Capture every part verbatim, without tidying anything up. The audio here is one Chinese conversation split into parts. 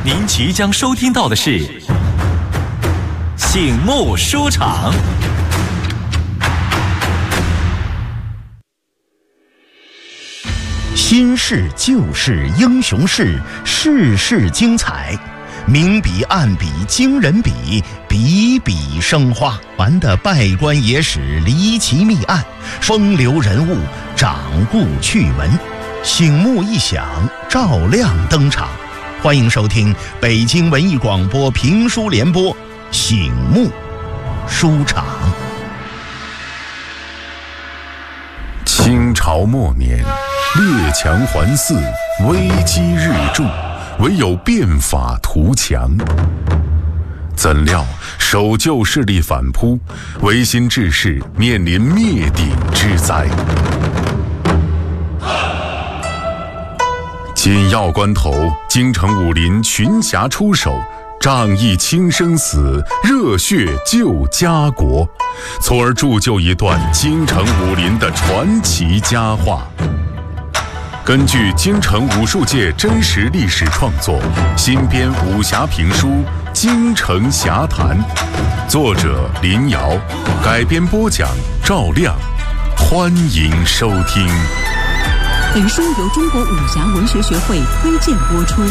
您即将收听到的是醒目书场。 新事旧事英雄事，事事精彩，明笔暗笔惊人笔，笔笔生花。玩的拜官野史离奇密案，风流人物掌故趣闻，醒目一响，照亮登场。欢迎收听北京文艺广播评书联播醒目书场。 清朝末年，列强环伺，危机日重，唯有变法图强。怎料守旧势力反扑，维新志士面临灭顶之灾。紧要关头，京城武林群侠出手，仗义倾生死，热血救家国，从而铸就一段京城武林的传奇佳话。根据京城武术界真实历史创作，新编武侠评书《京城侠谈》，作者林瑶，改编播讲赵亮，欢迎收听。 本书由中国武侠文学学会推荐播出。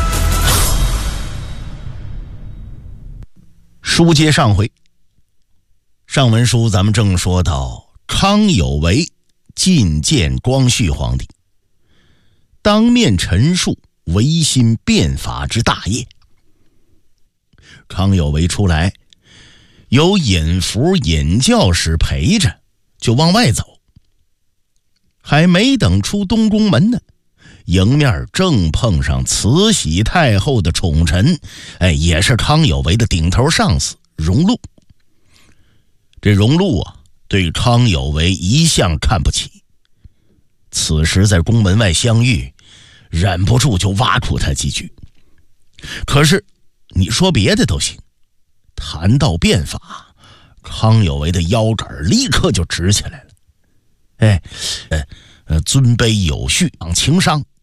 书接上回，上文书咱们正说到康有为觐见光绪皇帝，当面陈述维新变法之大业。康有为出来，有尹福尹教师陪着，就往外走。还没等出东宫门呢，迎面正碰上慈禧太后的宠臣，哎，也是康有为的顶头上司荣禄。这荣禄啊，对康有为一向看不起，此时在宫门外相遇，忍不住就挖苦他几句。可是你说别的都行，谈到变法，康有为的腰杆立刻就直起来了。哎，呃，尊卑有序，讲情商，